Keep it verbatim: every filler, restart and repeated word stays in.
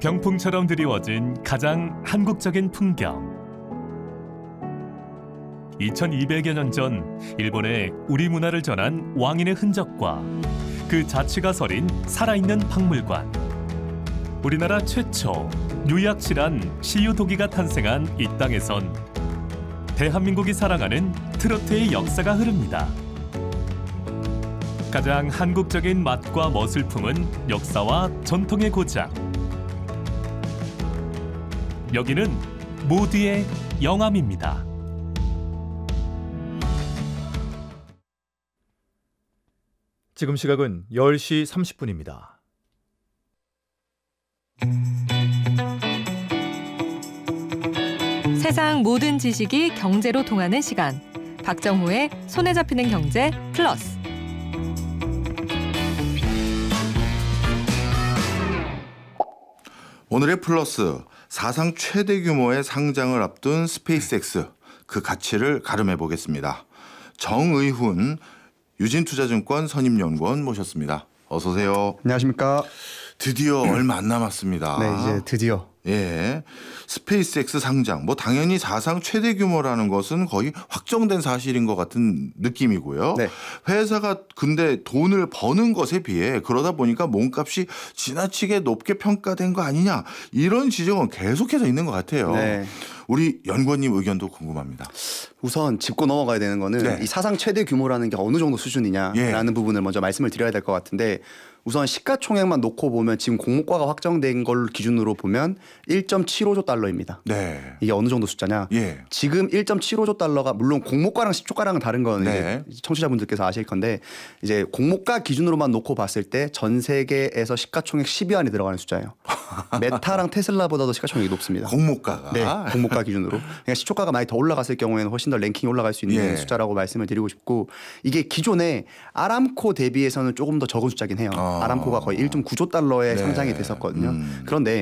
병풍처럼 드리워진 가장 한국적인 풍경. 이천이백여 년 전 일본에 우리 문화를 전한 왕인의 흔적과 그 자취가 서린 살아있는 박물관. 우리나라 최초 유약실한 시유도기가 탄생한 이 땅에선 대한민국이 사랑하는 트로트의 역사가 흐릅니다. 가장 한국적인 맛과 멋을 품은 역사와 전통의 고장. 여기는 모두의 영암입니다. 지금 시각은 열 시 삼십 분입니다. 세상 모든 지식이 경제로 통하는 시간. 박정호의 손에 잡히는 경제 플러스. 오늘의 플러스, 사상 최대 규모의 상장을 앞둔 스페이스X, 그 가치를 가름해 보겠습니다. 정의훈 유진투자증권 선임연구원 모셨습니다. 어서 오세요. 안녕하십니까. 드디어 얼마 안 남았습니다. 네, 이제 드디어. 예, 스페이스X 상장, 뭐 당연히 사상 최대 규모라는 것은 거의 확정된 사실인 것 같은 느낌이고요. 네. 회사가 근데 돈을 버는 것에 비해 그러다 보니까 몸값이 지나치게 높게 평가된 거 아니냐, 이런 지적은 계속해서 있는 것 같아요. 네. 우리 연구원님 의견도 궁금합니다. 우선 짚고 넘어가야 되는 거는 네. 이 사상 최대 규모라는 게 어느 정도 수준이냐라는 예. 부분을 먼저 말씀을 드려야 될 것 같은데, 우선 시가총액만 놓고 보면 지금 공모가가 확정된 걸 기준으로 보면 일 점 칠오조 달러입니다. 네. 이게 어느 정도 숫자냐? 예. 지금 일 점 칠오조 달러가 물론 공모가랑 시초가랑은 다른 건 네. 이제 청취자분들께서 아실 건데, 이제 공모가 기준으로만 놓고 봤을 때 전 세계에서 시가총액 십 위 안에 들어가는 숫자예요. 메타랑 테슬라보다도 시가총액이 높습니다. 공모가가. 네, 공모가 기준으로. 그러니까 시초가가 많이 더 올라갔을 경우에는 훨씬 더 랭킹이 올라갈 수 있는 예. 숫자라고 말씀을 드리고 싶고, 이게 기존에 아람코 대비해서는 조금 더 적은 숫자긴 해요. 아. 아람코가 거의 일 점 구조 달러에 네. 상장이 됐었거든요. 음. 그런데